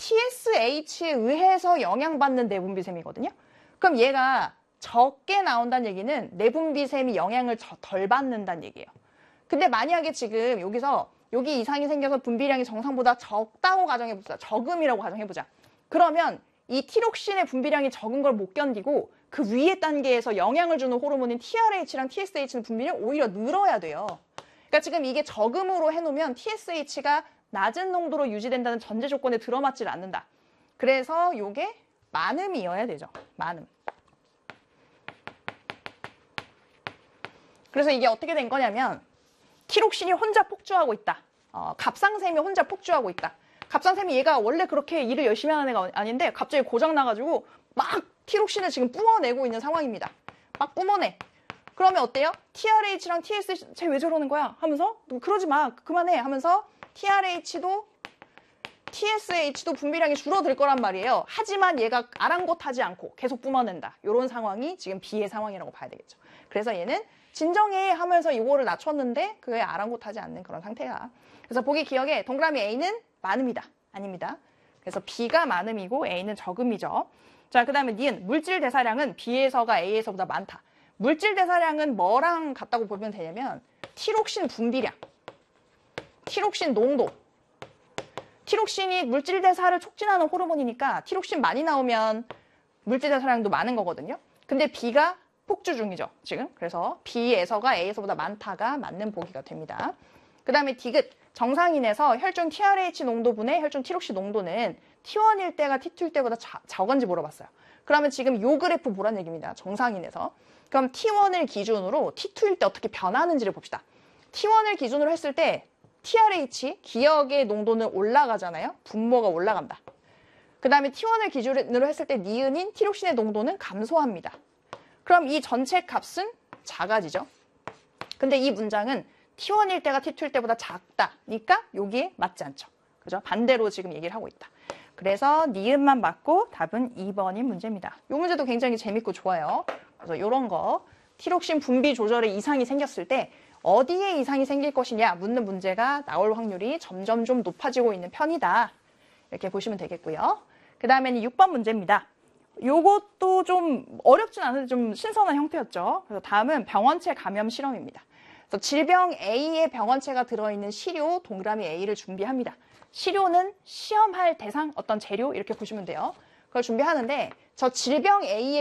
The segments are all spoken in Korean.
TSH에 의해서 영향받는 내분비샘이거든요. 그럼 얘가 적게 나온다는 얘기는 내분비샘이 영향을 덜 받는다는 얘기예요. 근데 만약에 지금 여기서 여기 이상이 생겨서 분비량이 정상보다 적다고 가정해보자. 적음이라고 가정해보자. 그러면 이 티록신의 분비량이 적은 걸 못 견디고 그 위에 단계에서 영향을 주는 호르몬인 TRH랑 TSH는 분비량이 오히려 늘어야 돼요. 그러니까 지금 이게 적음으로 해놓으면 TSH가 낮은 농도로 유지된다는 전제 조건에 들어맞질 않는다. 그래서 이게 많음이어야 되죠. 많음. 그래서 이게 어떻게 된 거냐면 티록신이 혼자 폭주하고 있다. 갑상샘이 혼자 폭주하고 있다. 갑상샘이 얘가 원래 그렇게 일을 열심히 하는 애가 아닌데 갑자기 고장 나가지고 막 티록신을 지금 뿜어내고 있는 상황입니다. 막 뿜어내. 그러면 어때요? TRH랑 TSH 쟤 왜 저러는 거야? 하면서 그러지 마. 그만해. 하면서 TRH도 TSH도 분비량이 줄어들 거란 말이에요. 하지만 얘가 아랑곳하지 않고 계속 뿜어낸다. 이런 상황이 지금 B의 상황이라고 봐야 되겠죠. 그래서 얘는 진정해 하면서 이거를 낮췄는데 그게 아랑곳하지 않는 그런 상태야. 그래서 보기 기억에 동그라미 A는 많음이다. 아닙니다. 그래서 B가 많음이고 A는 적음이죠. 자, 그 다음에 니은 물질 대사량은 B에서가 A에서보다 많다. 물질 대사량은 뭐랑 같다고 보면 되냐면 티록신 분비량, 티록신 농도. 티록신이 물질 대사를 촉진하는 호르몬이니까 티록신 많이 나오면 물질 대사량도 많은 거거든요. 근데 B가 폭주 중이죠, 지금. 그래서 B에서가 A에서보다 많다가 맞는 보기가 됩니다. 그 다음에 디귿, 정상인에서 혈중 TRH 농도분의 혈중 티록신 농도는 T1일 때가 T2일 때보다 적은지 물어봤어요. 그러면 지금 요 그래프 보란 얘기입니다. 정상인에서. 그럼 T1을 기준으로 T2일 때 어떻게 변하는지를 봅시다. T1을 기준으로 했을 때 TRH, 기억의 농도는 올라가잖아요. 분모가 올라간다. 그 다음에 T1을 기준으로 했을 때 니은인 티록신의 농도는 감소합니다. 그럼 이 전체 값은 작아지죠. 근데 이 문장은 T1일 때가 T2일 때보다 작다니까 여기에 맞지 않죠. 그죠? 반대로 지금 얘기를 하고 있다. 그래서 니은만 맞고 답은 2번인 문제입니다. 이 문제도 굉장히 재밌고 좋아요. 그래서 이런 거 티록신 분비 조절에 이상이 생겼을 때 어디에 이상이 생길 것이냐 묻는 문제가 나올 확률이 점점 좀 높아지고 있는 편이다. 이렇게 보시면 되겠고요. 그 다음에는 6번 문제입니다. 요것도 좀 어렵진 않은데 좀 신선한 형태였죠. 그래서 다음은 병원체 감염 실험입니다. 그래서 질병 A의 병원체가 들어있는 시료 동그라미 A를 준비합니다. 시료는 시험할 대상 어떤 재료 이렇게 보시면 돼요. 그걸 준비하는데 저 질병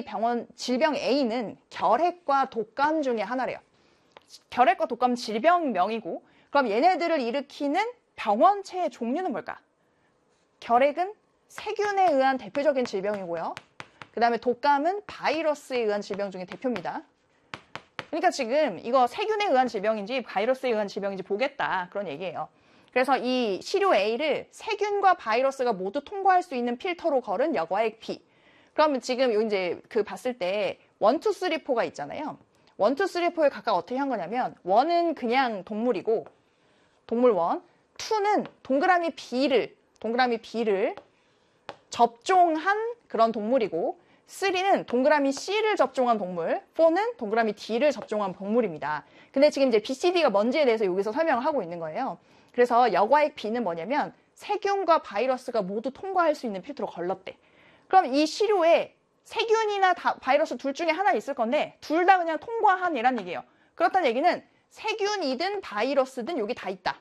A는 결핵과 독감 중에 하나래요. 결핵과 독감 질병명이고 그럼 얘네들을 일으키는 병원체의 종류는 뭘까? 결핵은 세균에 의한 대표적인 질병이고요. 그 다음에 독감은 바이러스에 의한 질병 중에 대표입니다. 그러니까 지금 이거 세균에 의한 질병인지 바이러스에 의한 질병인지 보겠다 그런 얘기예요. 그래서 이 시료 A를 세균과 바이러스가 모두 통과할 수 있는 필터로 걸은 여과액 B. 그러면 지금 요 이제 그 봤을 때 1, 2, 3, 4가 있잖아요. 1, 2, 3, 4에 각각 어떻게 한 거냐면 1은 그냥 동물이고 동물 1, 2는 동그라미 B를 접종한 그런 동물이고 3는 동그라미 C를 접종한 동물, 4는 동그라미 D를 접종한 동물입니다. 근데 지금 이제 B, C, D가 뭔지에 대해서 여기서 설명을 하고 있는 거예요. 그래서 여과액 B는 뭐냐면 세균과 바이러스가 모두 통과할 수 있는 필터로 걸렀대. 그럼 이 시료에 세균이나 바이러스 둘 중에 하나 있을 건데 둘 다 그냥 통과한 이란 얘기예요. 그렇다는 얘기는 세균이든 바이러스든 여기 다 있다.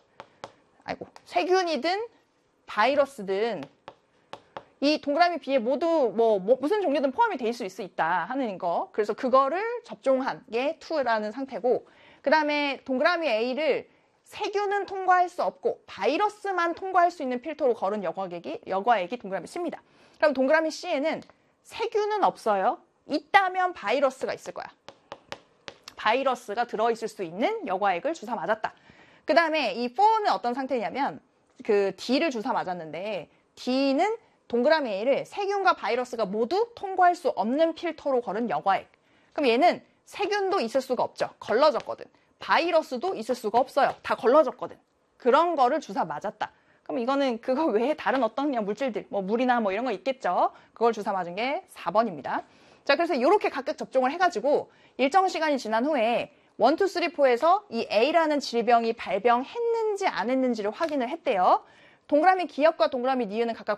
세균이든 바이러스든 이 동그라미 B에 모두 무슨 종류든 포함이 돼 있을 수 있다 하는 거. 그래서 그거를 접종한 게 2라는 상태고 그 다음에 동그라미 A를 세균은 통과할 수 없고 바이러스만 통과할 수 있는 필터로 걸은 여과액이 동그라미 C입니다. 그럼 동그라미 C에는 세균은 없어요. 있다면 바이러스가 있을 거야. 바이러스가 들어있을 수 있는 여과액을 주사 맞았다. 그 다음에 이 4는 어떤 상태냐면 그 D를 주사 맞았는데 D는 동그라미 A를 세균과 바이러스가 모두 통과할 수 없는 필터로 걸은 여과액. 그럼 얘는 세균도 있을 수가 없죠. 걸러졌거든. 바이러스도 있을 수가 없어요. 다 걸러졌거든. 그런 거를 주사 맞았다. 그럼 이거는 그거 외에 다른 어떤 물질들, 물이나 이런 거 있겠죠. 그걸 주사 맞은 게 4번입니다. 자, 그래서 이렇게 각각 접종을 해가지고 일정 시간이 지난 후에 1, 2, 3, 4에서 이 A라는 질병이 발병했는지 안 했는지를 확인을 했대요. 동그라미 기억과 동그라미 니은은 각각